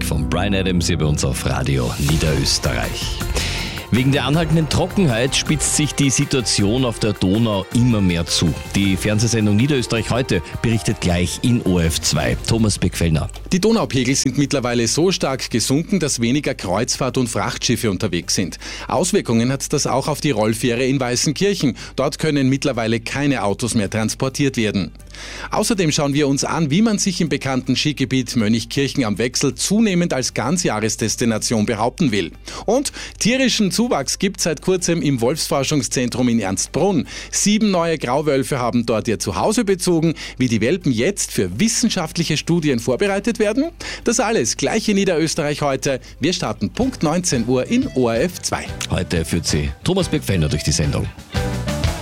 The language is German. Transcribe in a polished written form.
Musik von Bryan Adams hier bei uns auf Radio Niederösterreich. Wegen der anhaltenden Trockenheit spitzt sich die Situation auf der Donau immer mehr zu. Die Fernsehsendung Niederösterreich heute berichtet gleich in ORF2. Thomas Beckfellner. Die Donaupegel sind mittlerweile so stark gesunken, dass weniger Kreuzfahrt- und Frachtschiffe unterwegs sind. Auswirkungen hat das auch auf die Rollfähre in Weißenkirchen. Dort können mittlerweile keine Autos mehr transportiert werden. Außerdem schauen wir uns an, wie man sich im bekannten Skigebiet Mönchkirchen am Wechsel zunehmend als Ganzjahresdestination behaupten will. Und tierischen Zuwachs gibt es seit kurzem im Wolfsforschungszentrum in Ernstbrunn. 7 neue Grauwölfe haben dort ihr Zuhause bezogen. Wie die Welpen jetzt für wissenschaftliche Studien vorbereitet werden? Das alles gleich in Niederösterreich heute. Wir starten Punkt 19 Uhr in ORF 2. Heute führt sie Thomas Beckfellner durch die Sendung.